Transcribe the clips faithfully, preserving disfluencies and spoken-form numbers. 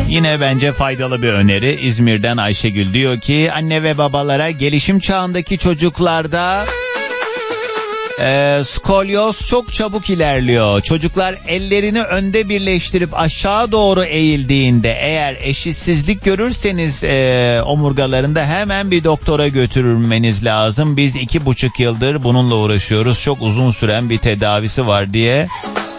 Yine bence faydalı bir öneri. İzmir'den Ayşegül diyor ki anne ve babalara gelişim çağındaki çocuklarda e, skolyoz çok çabuk ilerliyor. Çocuklar ellerini önde birleştirip aşağı doğru eğildiğinde eğer eşitsizlik görürseniz e, omurgalarında hemen bir doktora götürmeniz lazım. Biz iki buçuk yıldır bununla uğraşıyoruz. Çok uzun süren bir tedavisi var diye.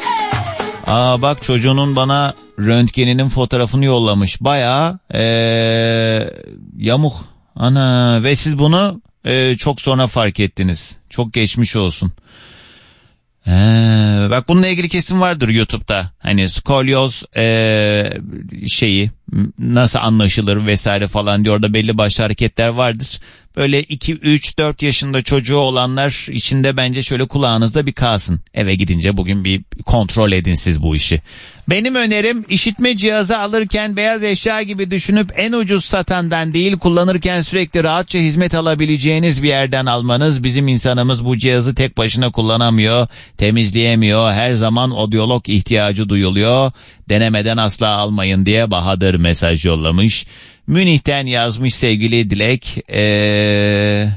Aa bak çocuğunun bana röntgeninin fotoğrafını yollamış. Bayağı ee, yamuk. Ana ve siz bunu ee, çok sonra fark ettiniz. Çok geçmiş olsun. Ee, bak bununla ilgili kesim vardır YouTube'da. Hani skolyoz ee, şeyi nasıl anlaşılır vesaire falan diyor. Orada belli başlı hareketler vardır. Böyle iki üç dört yaşında çocuğu olanlar içinde bence şöyle kulağınızda bir kalsın. Eve gidince bugün bir kontrol edin siz bu işi. Benim önerim işitme cihazı alırken beyaz eşya gibi düşünüp en ucuz satandan değil kullanırken sürekli rahatça hizmet alabileceğiniz bir yerden almanız. Bizim insanımız bu cihazı tek başına kullanamıyor, temizleyemiyor. Her zaman odyolog ihtiyacı duyuluyor. Denemeden asla almayın diye Bahadır mesaj yollamış. Münih'ten yazmış sevgili Dilek. Ee,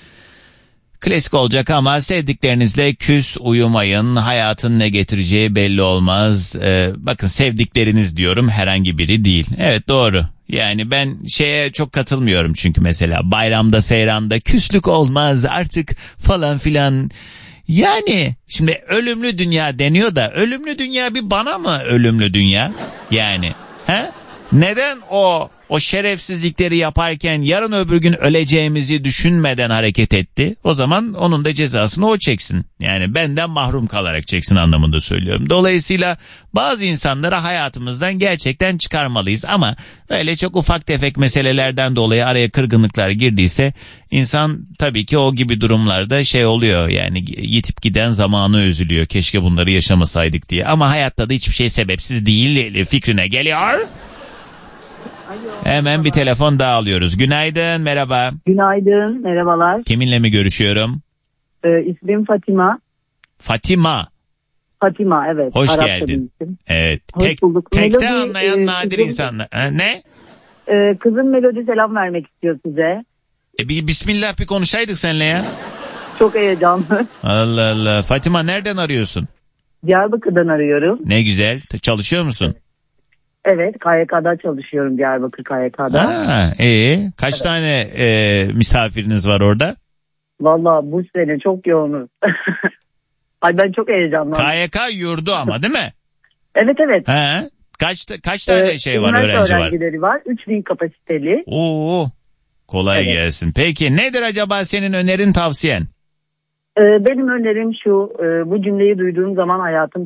klasik olacak ama sevdiklerinizle küs uyumayın. Hayatın ne getireceği belli olmaz. Ee, bakın sevdikleriniz diyorum, herhangi biri değil. Evet doğru. Yani ben şeye çok katılmıyorum çünkü mesela bayramda seyranda küslük olmaz artık falan filan. Yani şimdi ölümlü dünya deniyor da ölümlü dünya bir bana mı ölümlü dünya? Yani he? Neden o o şerefsizlikleri yaparken yarın öbür gün öleceğimizi düşünmeden hareket etti? O zaman onun da cezasını o çeksin. Yani benden mahrum kalarak çeksin anlamında söylüyorum. Dolayısıyla bazı insanları hayatımızdan gerçekten çıkarmalıyız. Ama öyle çok ufak tefek meselelerden dolayı araya kırgınlıklar girdiyse insan tabii ki o gibi durumlarda şey oluyor. Yani yitip giden zamanı üzülüyor. Keşke bunları yaşamasaydık diye. Ama hayatta da hiçbir şey sebepsiz değil fikrine geliyor. Hemen bir telefon daha alıyoruz. Günaydın, merhaba. Günaydın, merhabalar. Kiminle mi görüşüyorum? Ee, ismim Fatima. Fatima. Fatima, evet. Hoş Arapça geldin. Evet. Hoş Tek, bulduk. tekte Melodi, anlayan e, nadir kızım, insanlar. Ha, ne? E, kızım Melodi selam vermek istiyor size. E, bir bismillah bir konuşaydık seninle ya. Çok heyecanlı. Allah Allah. Fatima nereden arıyorsun? Diyarbakır'dan arıyorum. Ne güzel. Çalışıyor musun? Evet, K Y K'da çalışıyorum, Diyarbakır K Y K'da. Ha, iyi. Kaç evet. tane e, misafiriniz var orada? Vallahi bu sene çok yoğunuz. Ay ben çok heyecanlandım. K Y K yurdu ama değil mi? Evet evet. Ha, kaç kaç tane ee, şey var, öğrenci var? Öğrencileri var. üç bin kapasiteli. Oo. Kolay evet. gelsin. Peki nedir acaba senin önerin, tavsiyen? Ee, benim önerim şu, e, bu cümleyi duyduğum zaman hayatım